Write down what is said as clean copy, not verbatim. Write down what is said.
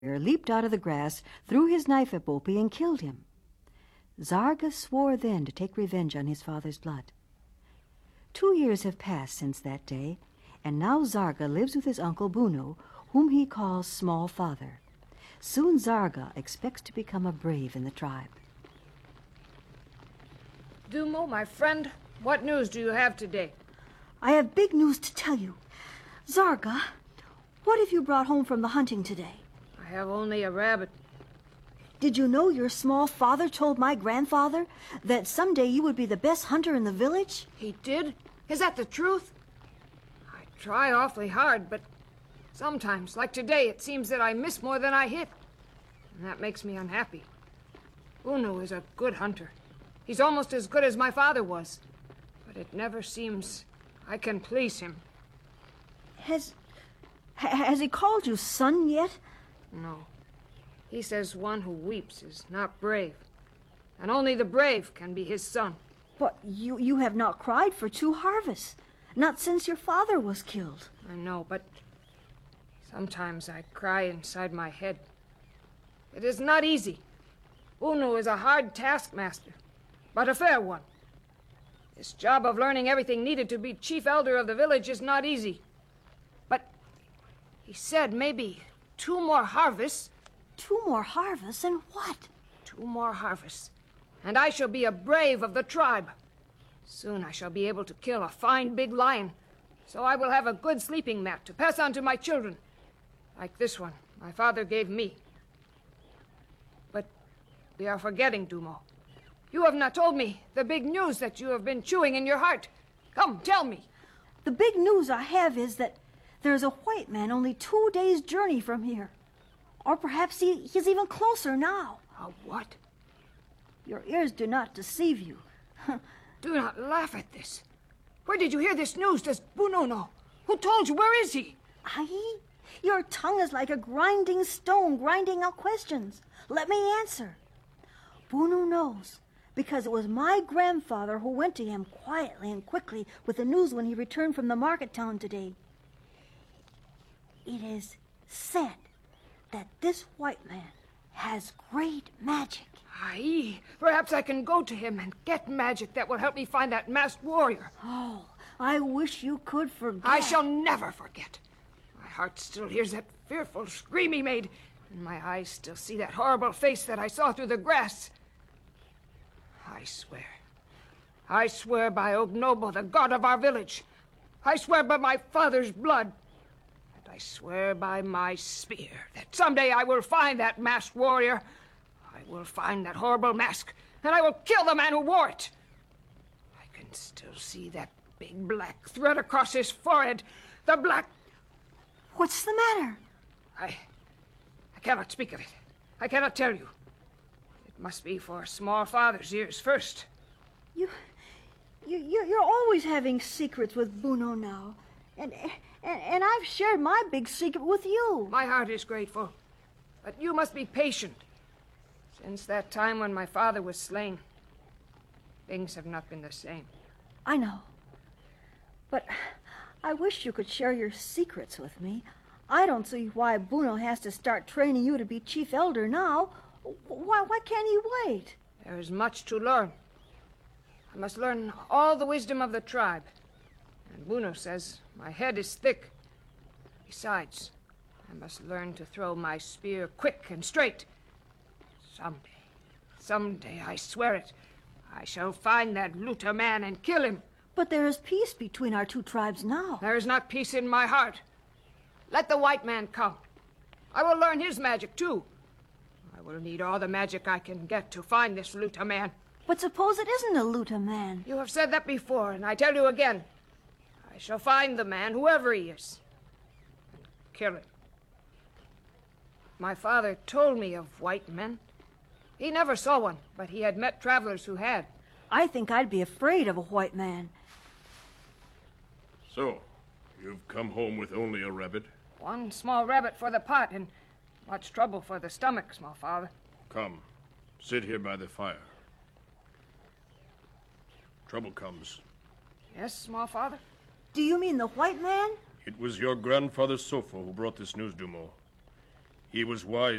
leaped out of the grass, threw his knife at Bopi, and killed him. Zarga swore then to take revenge on his father's blood. 2 years have passed since that day, and now Zarga lives with his uncle Bunu, whom he calls Small Father. Soon Zarga expects to become a brave in the tribe. Dumo, my friend, what news do you have today? I have big news to tell you. Zarga, what have you brought home from the hunting today? I have only a rabbit. Did you know your Small Father told my grandfather that someday you would be the best hunter in the village? He did? Is that the truth? I try awfully hard, but sometimes, like today, it seems that I miss more than I hit. And that makes me unhappy. Bunu is a good hunter. He's almost as good as my father was. But it never seems I can please him. Has he called you son yet? No. He says one who weeps is not brave. And only the brave can be his son. But you have not cried for 2 harvests. Not since your father was killed. I know, but sometimes I cry inside my head. It is not easy. Bunu is a hard taskmaster, but a fair one. This job of learning everything needed to be chief elder of the village is not easy. But he said maybe 2 more harvests. 2 more harvests, and what? 2 more harvests, and I shall be a brave of the tribe. Soon I shall be able to kill a fine big lion, so I will have a good sleeping mat to pass on to my children, like this one my father gave me. But we are forgetting, Dumo. You have not told me the big news that you have been chewing in your heart. Come, tell me. The big news I have is that there's a white man only 2 days' journey from here. Or perhaps he's even closer now. A what? Your ears do not deceive you. Do not laugh at this. Where did you hear this news? Does Bunu know? Who told you? Where is he? Your tongue is like a grinding stone grinding out questions. Let me answer. Bunu knows, because it was my grandfather who went to him quietly and quickly with the news when he returned from the market town today. It is said that this white man has great magic. Aye, perhaps I can go to him and get magic that will help me find that masked warrior. Oh, I wish you could forget. I shall never forget. My heart still hears that fearful scream he made, and my eyes still see that horrible face that I saw through the grass. I swear by Ognobo, the god of our village. I swear by my father's blood. And I swear by my spear that someday I will find that masked warrior. I will find that horrible mask, and I will kill the man who wore it. I can still see that big black thread across his forehead. The black... What's the matter? I cannot speak of it. I cannot tell you. It must be for Small Father's ears first. You're always having secrets with Bunu now. And I've shared my big secret with you. My heart is grateful. But you must be patient. Since that time when my father was slain, things have not been the same. I know. But I wish you could share your secrets with me. I don't see why Bunu has to start training you to be chief elder now. Why can't he wait? There is much to learn. I must learn all the wisdom of the tribe. And Bunu says my head is thick. Besides, I must learn to throw my spear quick and straight. Someday, I swear it, I shall find that Luta man and kill him. But there is peace between our 2 tribes now. There is not peace in my heart. Let the white man come. I will learn his magic, too. I will need all the magic I can get to find this Luta man. But suppose it isn't a Luta man? You have said that before, and I tell you again. I shall find the man, whoever he is, and kill him. My father told me of white men. He never saw one, but he had met travelers who had. I think I'd be afraid of a white man. So, you've come home with only a rabbit? One small rabbit for the pot, and much trouble for the stomach, Small Father. Come, sit here by the fire. Trouble comes. Yes, Small Father? Do you mean the white man? It was your grandfather Sofo who brought this news, Dumo. He was wise